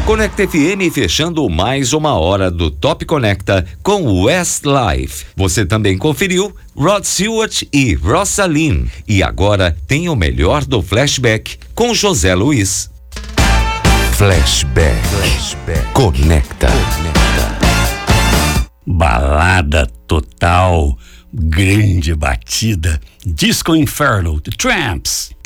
Conecta FM fechando mais uma hora do Top Conecta com Westlife. Você também conferiu Rod Stewart e Rosalind. E agora tem o melhor do Flashback com José Luiz. Flashback. Conecta. Balada total, grande batida, Disco Inferno, The Tramps.